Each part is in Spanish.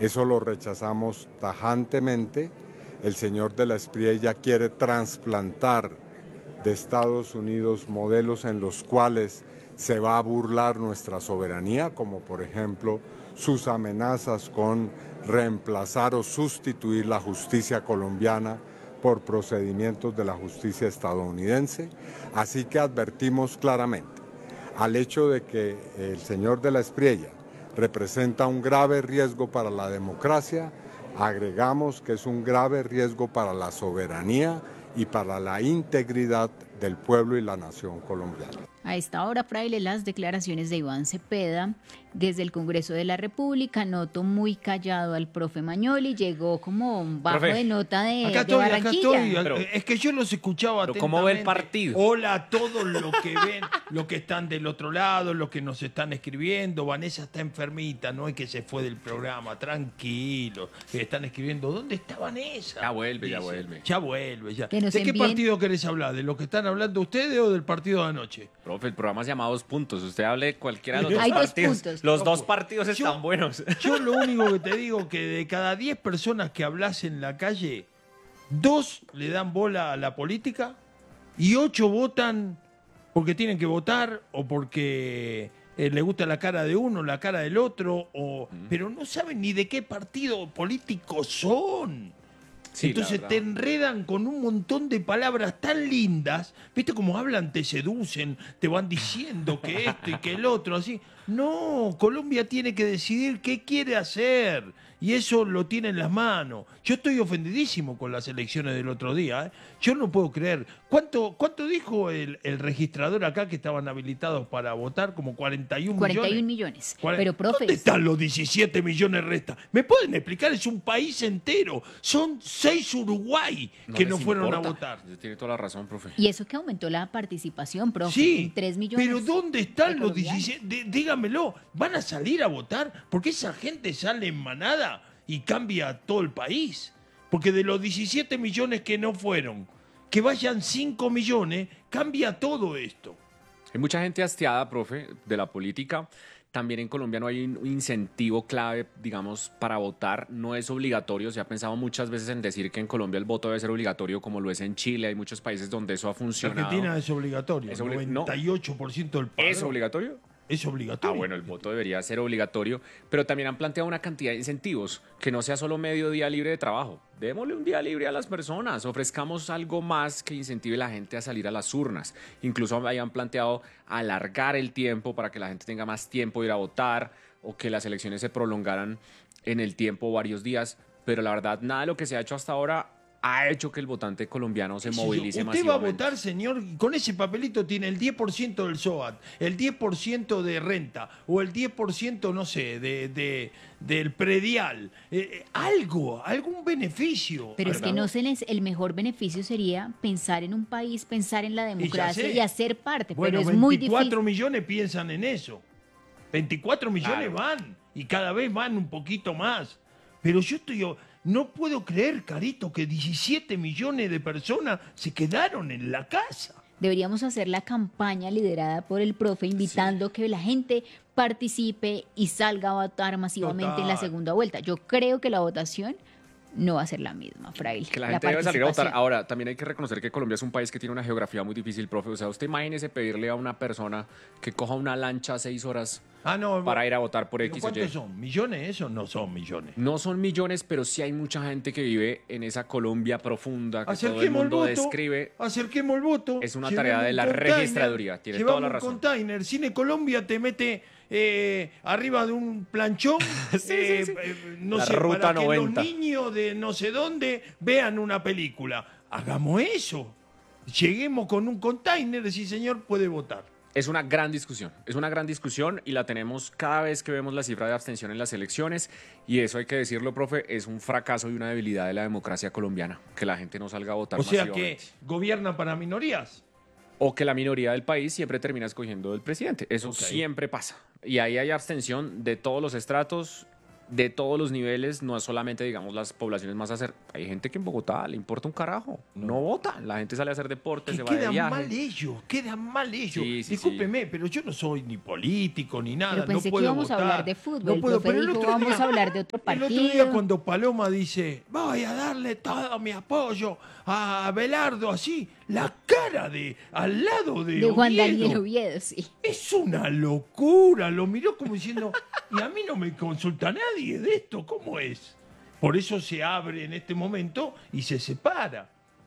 Eso lo rechazamos tajantemente. El señor de la Espriella quiere trasplantar de Estados Unidos modelos en los cuales se va a burlar nuestra soberanía, como por ejemplo sus amenazas con reemplazar o sustituir la justicia colombiana por procedimientos de la justicia estadounidense. Así que advertimos claramente al hecho de que el señor de la Espriella representa un grave riesgo para la democracia, agregamos que es un grave riesgo para la soberanía y para la integridad del pueblo y la nación colombiana. A esta hora, fraile, las declaraciones de Iván Cepeda desde el Congreso de la República. Noto muy callado al profe Magnoli, llegó como un bajo de nota de Barranquilla. Acá estoy. Pero, es que yo los escuchaba atentamente. ¿Cómo ve el partido? Hola a todos los que ven, los que están del otro lado, los que nos están escribiendo. Vanessa está enfermita, no es que se fue del programa, tranquilo. Están escribiendo, ¿dónde está Vanessa? Ya vuelve, Dice, ya vuelve. Ya vuelve, ya. ¿De qué partido querés hablar? ¿De lo que están hablando ustedes o del partido de anoche? Profe, el programa se llama 2 puntos. Usted hable cualquiera de los dos Hay partidos. 2 puntos. Los 2 partidos están buenos. Yo lo único que te digo que de cada 10 personas que hablas en la calle, 2 le dan bola a la política y 8 votan porque tienen que votar o porque le gusta la cara de uno, la cara del otro, pero no saben ni de qué partido político son. Sí, entonces te enredan con un montón de palabras tan lindas, ¿viste cómo hablan? Te seducen, te van diciendo que esto y que el otro, así. No, Colombia tiene que decidir qué quiere hacer y eso lo tiene en las manos. Yo estoy ofendidísimo con las elecciones del otro día, ¿eh? Yo no puedo creer. ¿Cuánto dijo el registrador acá que estaban habilitados para votar? Como 41 millones. 41 millones. Pero, profe, ¿dónde están los 17 millones resta? ¿Me pueden explicar? Es un país entero. Son 6 Uruguay que no fueron a votar. Tiene toda la razón, profe. Y eso que aumentó la participación, profe, sí, en 3 millones. Pero ¿dónde están los 17? Dígamelo. ¿Van a salir a votar? Porque esa gente sale en manada y cambia todo el país. Porque de los 17 millones que no fueron, que vayan 5 millones, cambia todo esto. Hay mucha gente hastiada, profe, de la política. También en Colombia no hay un incentivo clave, digamos, para votar. No es obligatorio. Se ha pensado muchas veces en decir que en Colombia el voto debe ser obligatorio, como lo es en Chile. Hay muchos países donde eso ha funcionado. Argentina es obligatorio. 98% del padrón. ¿Es obligatorio? Es obligatorio. Ah, bueno, el voto debería ser obligatorio, pero también han planteado una cantidad de incentivos, que no sea solo medio día libre de trabajo. Démosle un día libre a las personas, ofrezcamos algo más que incentive a la gente a salir a las urnas. Incluso hayan planteado alargar el tiempo para que la gente tenga más tiempo de ir a votar o que las elecciones se prolongaran en el tiempo varios días, pero la verdad, nada de lo que se ha hecho hasta ahora ha hecho que el votante colombiano se movilice masivamente. Usted va a votar, señor, con ese papelito tiene el 10% del SOAT, el 10% de renta o el 10%, no sé, del predial. Algún beneficio. Pero es que no se les, el mejor beneficio sería pensar en un país, pensar en la democracia y hacer parte. Bueno, pero es muy difícil. 24 millones piensan en eso. 24 millones van y cada vez van un poquito más. Pero no puedo creer, Carito, que 17 millones de personas se quedaron en la casa. Deberíamos hacer la campaña liderada por el profe, invitando que la gente participe y salga a votar masivamente en la segunda vuelta. Yo creo que la votación no va a ser la misma, fraile. Que la gente debe salir a votar. Ahora, también hay que reconocer que Colombia es un país que tiene una geografía muy difícil, profe. O sea, usted imagínese pedirle a una persona que coja una lancha 6 horas para ir a votar por X o Y. ¿Cuántos son? ¿Millones? Esos no son millones. No son millones, pero sí hay mucha gente que vive en esa Colombia profunda que todo el mundo describe. Acerquemos el voto. Es una tarea de la registraduría. Tiene toda la razón. Un container. Cine Colombia te mete arriba de un planchón, no la sé, ruta para 90. Que los niños de no sé dónde vean una película. Hagamos eso. Lleguemos con un container, sí señor, puede votar. Es una gran discusión y la tenemos cada vez que vemos la cifra de abstención en las elecciones y eso hay que decirlo, profe, es un fracaso y una debilidad de la democracia colombiana, que la gente no salga a votar masivamente. O sea que gobiernan para minorías. O que la minoría del país siempre termina escogiendo del presidente. Eso siempre pasa. Y ahí hay abstención de todos los estratos, de todos los niveles, no es solamente, digamos, las poblaciones más hay gente que en Bogotá le importa un carajo, no vota, la gente sale a hacer deporte, Que se va de quedan viaje. quedan mal ellos. Sí, sí, Discúlpeme, pero yo no soy ni político ni nada. Pero pensé no puedo que íbamos votar, a hablar de fútbol. No puedo, El profe pero el dijo, otro vamos día- a hablar de otro El partido. otro día cuando Paloma dice, voy a darle todo mi apoyo a Belardo, así, la cara de al lado de Juan Oviedo. Daniel Oviedo, sí. Es una locura, lo miró como diciendo, y a mí no me consulta nadie de esto, ¿cómo es? Por eso se abre en este momento y se separa.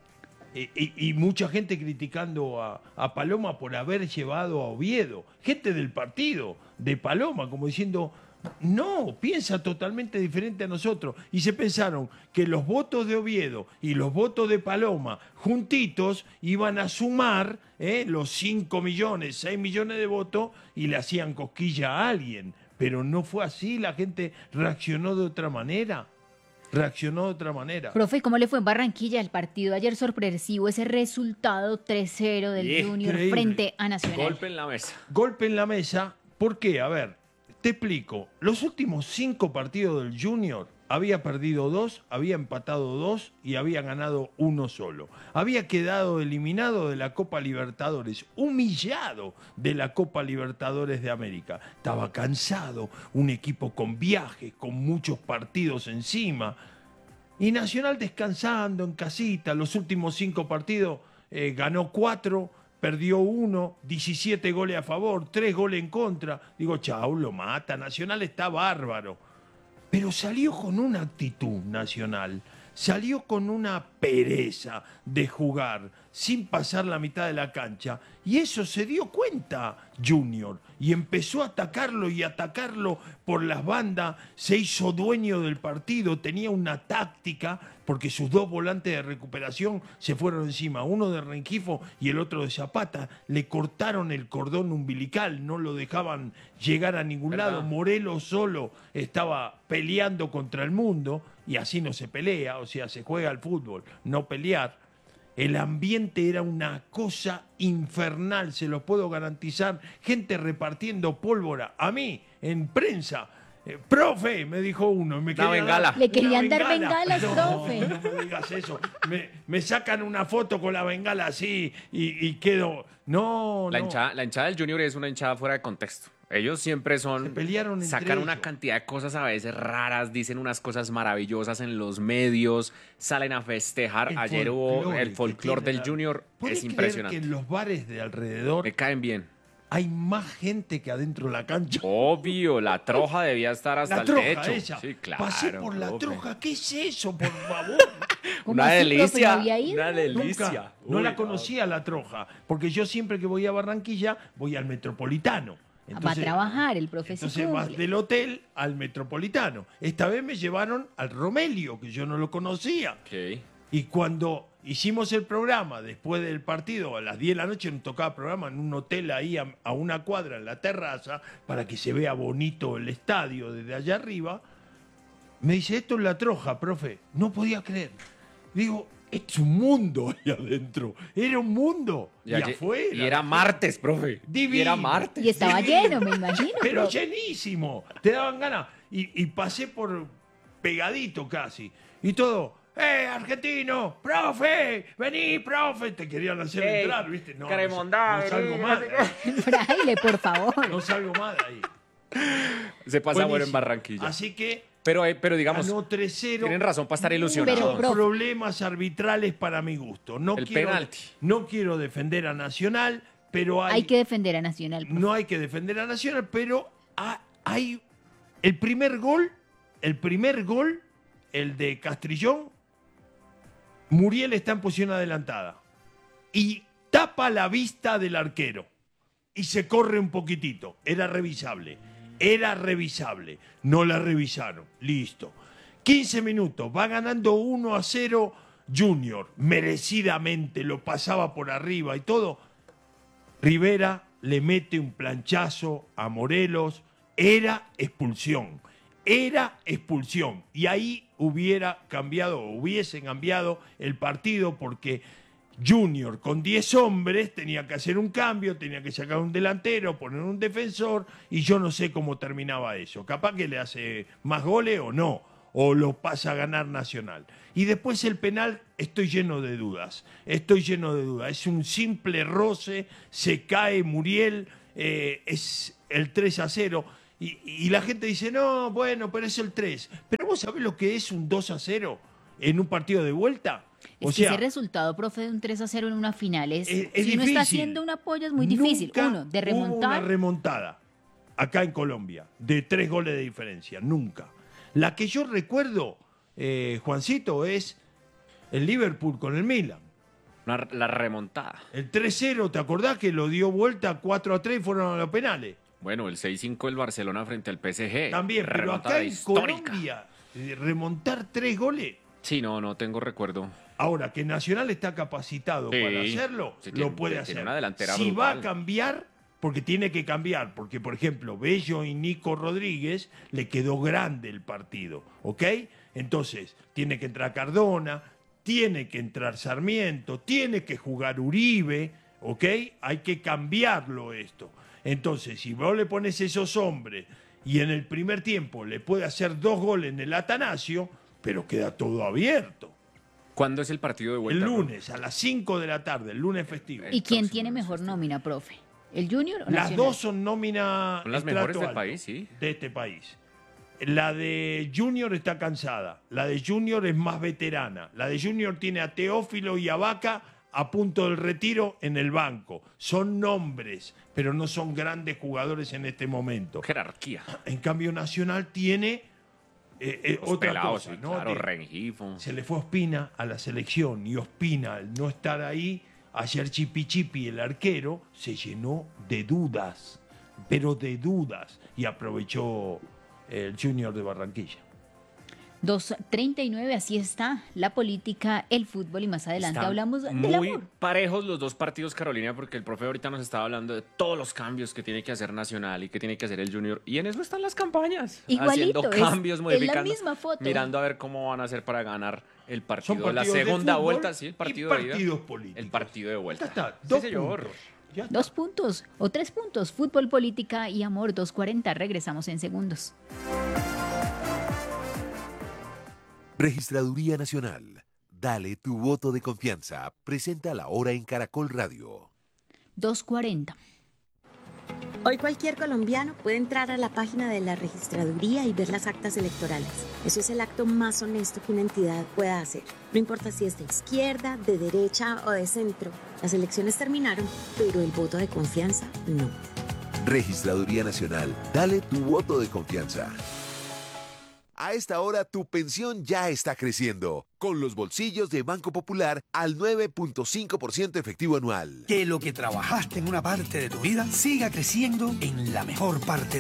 Y mucha gente criticando a Paloma por haber llevado a Oviedo, gente del partido de Paloma, como diciendo, no, piensa totalmente diferente a nosotros. Y se pensaron que los votos de Oviedo y los votos de Paloma juntitos iban a sumar los 5 millones, 6 millones de votos y le hacían cosquilla a alguien. Pero no fue así, la gente reaccionó de otra manera. Profe, ¿cómo le fue en Barranquilla el partido ayer sorpresivo, ese resultado 3-0 del Junior Increíble. frente a Nacional? Golpe en la mesa. Golpe en la mesa. ¿Por qué? A ver, te explico. Los últimos 5 partidos del Junior había perdido 2, había empatado 2 y había ganado 1 solo. Había quedado eliminado de la Copa Libertadores, humillado de la Copa Libertadores de América. Estaba cansado, un equipo con viajes, con muchos partidos encima. Y Nacional descansando en casita, los últimos 5 partidos ganó 4, perdió 1, 17 goles a favor, 3 goles en contra. Digo, chau, lo mata, Nacional está bárbaro. Pero salió con una actitud Nacional, salió con una pereza de jugar sin pasar la mitad de la cancha. Y eso se dio cuenta Junior y empezó a atacarlo por las bandas, se hizo dueño del partido, tenía una táctica porque sus 2 volantes de recuperación se fueron encima, uno de Rengifo y el otro de Zapata, le cortaron el cordón umbilical, no lo dejaban llegar a ningún ¿Verdad? lado. Morelos solo estaba peleando contra el mundo y así no se pelea, o sea, se juega al fútbol, no pelear. El ambiente era una cosa infernal, se lo puedo garantizar. Gente repartiendo pólvora. A mí, en prensa, profe, me dijo uno. Me quería bengala. Le una querían dar bengalas, no, profe. No me digas eso. Me sacan una foto con la bengala así y quedo... No, La no. hinchada del Junior es una hinchada fuera de contexto. Ellos siempre Se son... pelearon entre Sacan una ellos. cantidad de cosas a veces raras, dicen unas cosas maravillosas en los medios, salen a festejar. Ayer hubo el folclore del Junior, ¿Podés es creer impresionante. que en los bares de alrededor Me caen bien. hay más gente que adentro de la cancha? Obvio, la troja debía estar hasta La el troja techo. esa. Sí, claro. Pasé por la profe. troja. ¿Qué es eso, por favor? ¿Cómo Una así, profe? delicia. ¿No había ido? Una delicia. Nunca. No Uy, la conocía la troja. Porque yo siempre que voy a Barranquilla voy al Metropolitano. Va a trabajar el profesor. Entonces vas del hotel al Metropolitano. Esta vez me llevaron al Romelio, que yo no lo conocía. Ok. Y cuando hicimos el programa, después del partido, a las 10 de la noche nos tocaba programa en un hotel ahí a una cuadra en la terraza, para que se vea bonito el estadio desde allá arriba, me dice, esto es la troja, profe. No podía creer. Digo, es un mundo ahí adentro. Era un mundo. Y afuera. Y era martes, profe. Divino. Y era martes. Y estaba Divino. lleno, me imagino. Pero profe. llenísimo. Te daban ganas. Y pasé por pegadito casi. Y todo, argentino! ¡Profe! ¡Vení, profe! Te querían hacer Ey, entrar, ¿viste? No, Cremondá, no salgo vení, más. no de ahí. Fraile, por favor. No salgo más de ahí. Se pasa bueno en Buenísimo. Barranquilla. Así que Pero digamos, ganó 3-0. tienen razón para estar Pero, ilusionados. profe, Problemas arbitrales para mi gusto. No El quiero, penalti. No quiero defender a Nacional, pero hay que defender a Nacional, profe. no hay que defender a Nacional, pero hay el primer gol, el de Castrillón, Muriel está en posición adelantada y tapa la vista del arquero y se corre un poquitito. Era revisable, no la revisaron, listo. 15 minutos, va ganando 1-0 Junior, merecidamente, lo pasaba por arriba y todo. Rivera le mete un planchazo a Morelos, era expulsión. Y ahí hubiesen cambiado el partido porque Junior con 10 hombres tenía que hacer un cambio, tenía que sacar un delantero, poner un defensor, y yo no sé cómo terminaba eso. Capaz que le hace más goles o no, o lo pasa a ganar Nacional. Y después el penal, estoy lleno de dudas. Es un simple roce, se cae Muriel, es el 3-0. Y la gente dice, no, bueno, pero es el 3. Pero ¿vos sabés lo que es un 2-0 en un partido de vuelta? Es que ese resultado, profe, de un 3-0 en una final es si difícil. uno está haciendo un apoyo es muy difícil. Nunca Uno, de hubo remontar. una remontada acá en Colombia de 3 goles de diferencia, nunca. La que yo recuerdo, Juancito, es el Liverpool con el Milan. La remontada. El 3-0, ¿te acordás que lo dio vuelta 4-3 y fueron a los penales? Bueno, el 6-5 del Barcelona frente al PSG. También, pero Remontada acá en histórica. Colombia, remontar 3 goles. Sí, no tengo recuerdo. Ahora, que Nacional está capacitado Sí. para hacerlo, Sí, lo tiene puede hacer. una delantera si brutal. va a cambiar, porque tiene que cambiar, porque, por ejemplo, Bello y Nico Rodríguez le quedó grande el partido, ¿ok? Entonces, tiene que entrar Cardona, tiene que entrar Sarmiento, tiene que jugar Uribe, ¿ok? Hay que cambiarlo esto. Entonces, si vos le pones esos hombres y en el primer tiempo le puede hacer 2 goles en el Atanasio, pero queda todo abierto. ¿Cuándo es el partido de vuelta? El lunes, a las 5 de la tarde, el lunes festivo. ¿Y quién próximo tiene lunes mejor festivo. nómina, profe? ¿El Junior o Las Nacional? dos son nómina Son las estrato mejores del alto país, sí. de este país. La de Junior está cansada. La de Junior es más veterana. La de Junior tiene a Teófilo y a Vaca a punto del retiro en el banco. Son nombres, pero no son grandes jugadores en este momento. Jerarquía. En cambio, Nacional tiene Los otra pelados, cosa, sí, ¿no? claro, Rengifo. Se le fue Ospina a la selección y Ospina, al no estar ahí, ayer Chipi, el arquero, se llenó de dudas, pero de dudas, y aprovechó el Junior de Barranquilla. 2:39, así está la política, el fútbol y más adelante Están hablamos del muy amor. parejos los dos partidos, Carolina, porque el profe ahorita nos estaba hablando de todos los cambios que tiene que hacer Nacional y que tiene que hacer el Junior. Y en eso están las campañas. Igualito, haciendo es cambios, la modificando. misma foto. Mirando a ver cómo van a hacer para ganar el Son partido. La partidos de segunda fútbol vuelta, sí, el partido y de ida. partidos políticos. El partido de vuelta. Ya está, Sí, 2 señor. puntos. Ya está. 2 puntos o 3 puntos. Fútbol, política y amor. 2:40. Regresamos en segundos. Registraduría Nacional. Dale tu voto de confianza. Presenta la hora en Caracol Radio. 2:40. Hoy cualquier colombiano puede entrar a la página de la registraduría y ver las actas electorales. Eso es el acto más honesto que una entidad pueda hacer. No importa si es de izquierda, de derecha o de centro. Las elecciones terminaron, pero el voto de confianza no. Registraduría Nacional. Dale tu voto de confianza. A esta hora tu pensión ya está creciendo, con los bolsillos de Banco Popular al 9.5% efectivo anual. Que lo que trabajaste en una parte de tu vida siga creciendo en la mejor parte